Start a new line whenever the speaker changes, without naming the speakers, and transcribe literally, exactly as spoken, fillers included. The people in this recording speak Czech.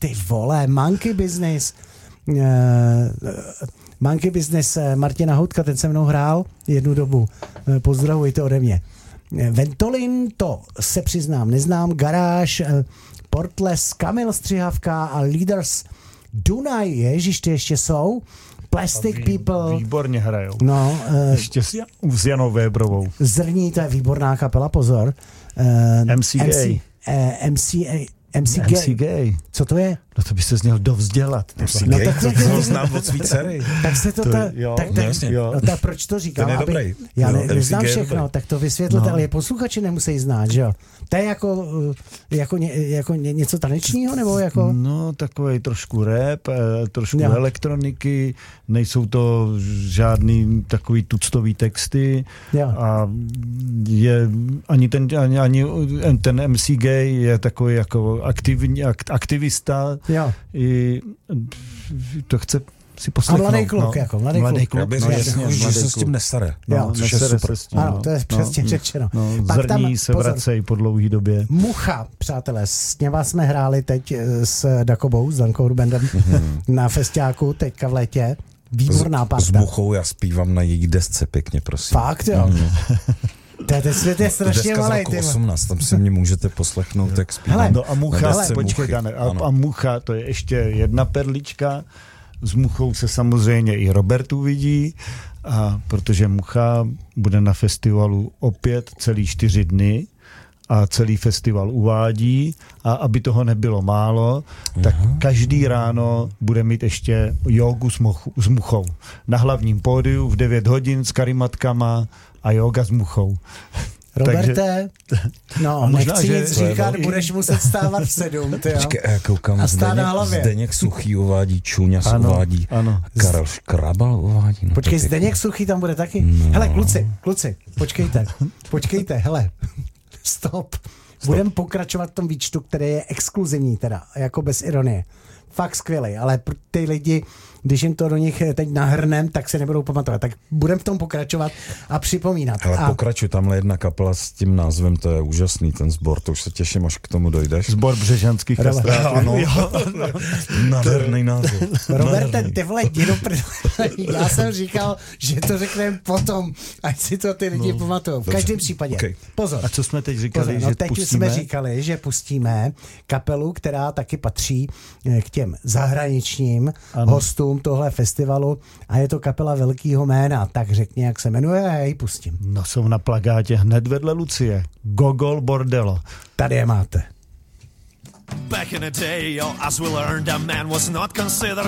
ty vole, Monkey Business. Uh, Monkey Business Martina Houtka, ten se mnou hrál jednu dobu. Uh, pozdravujte ode mě. Ventolin, to se přiznám, neznám. Garáž, uh, Portless, Kamil Střihavka a Leaders Dunaj, ježiš, ty ještě jsou. Plastic Vý, People.
Výborně hrajou.
No, uh,
ještě s, s Janou Vébrovou.
Zrní, to je výborná kapela, pozor. Uh,
M C Gay.
Uh, M C A. M C
M C Gay.
Co to je?
No to by se z něho dovzdělat.
M C Gay, to, to, to znám od svý dcery.
Tak se to, to ta,
jo,
tak, tak,
no,
jo. No, tak proč to říkám?
Ten je
aby,
dobrý.
Já ne,
no,
neznám všechno, tak to vysvětlete, no. Ale posluchači nemusí znát, že jo? To je jako, jako, ně, jako ně, něco tanečního, nebo jako?
No, takovej trošku rap, trošku
jo.
elektroniky, nejsou to žádný takový tuctový texty
jo.
A je ani ten, ani, ani ten M C Gay je takový jako aktivní, aktivista.
Jo.
I to chce si poslechnout.
A mladý kluk,
no.
jako mladý, mladý kluk.
Já bych no, jasně, že se s tím nesere.
No,
jo,
nesere se s tím.
Ano, to je přesně
no,
řečeno.
No,
Pak
zrní
tam,
se
pozor,
vracejí po dlouhý době.
Mucha, přátelé, s něma jsme hráli teď s Dakobou, s Dankou Rubendem mm-hmm. na festiáku, teďka v létě. Výborná parta.
S Muchou já zpívám na její desce pěkně, prosím.
Fakt, jo? Mm. Ten svět je strašně malej.
Deska z roku osmnáct, tam si mě můžete poslechnout, tak zpívám.
Hele,
no a Mucha,
hele,
počkej, Dane, a, a Mucha, to je ještě jedna perlička. S Muchou se samozřejmě i Robert uvidí, a protože Mucha bude na festivalu opět celý čtyři dny a celý festival uvádí, a aby toho nebylo málo, tak Aha. každý ráno bude mít ještě jógu s, mochu, s Muchou. Na hlavním pódiu v devět hodin s karimatkama a jóga s Muchou.
Roberte, takže, no, možná, nechci že, nic říkat,
je,
budeš muset stávat v sedm, ty jo.
Počkej, já koukám, a Zdeněk, Zdeněk Suchý uvádí, Čuňas ano, uvádí, ano. Karel Škrabal uvádí. No,
počkej, Zdeněk Suchý tam bude taky? No. Hele, kluci, kluci, počkejte, počkejte, hele, stop. Stop. Budeme pokračovat v tom výčtu, který je exkluzivní teda, jako bez ironie. Fakt skvělej, ale ty lidi, když jim to do nich teď nahrnem, tak se nebudou pamatovat. Tak budeme v tom pokračovat a připomínat.
Ale
a...
pokračuj, tamhle jedna kapela s tím názvem, to je úžasný ten sbor, to už se těším, až k tomu dojdeš.
Sbor Břežanských kastrátů.
Ano, nádherný název.
Roberte, ty vole, jdi do prdele. Já jsem říkal, že to řekneme potom, ať si to ty lidi no, pamatujou. V každém případě. Okay. Pozor.
A co jsme teď říkali,
Pozor, no,
že
teď
pustíme?
jsme říkali, že pustíme kapelu, která taky patří k těm zahraničním ano. hostům tohle festivalu a je to kapela velkýho jména. Tak řekni, jak se jmenuje a ji pustím.
No jsou na plakátě hned vedle Lucie. Gogol Bordello.
Tady je máte.
Back in the day, as we learned, a man was not considered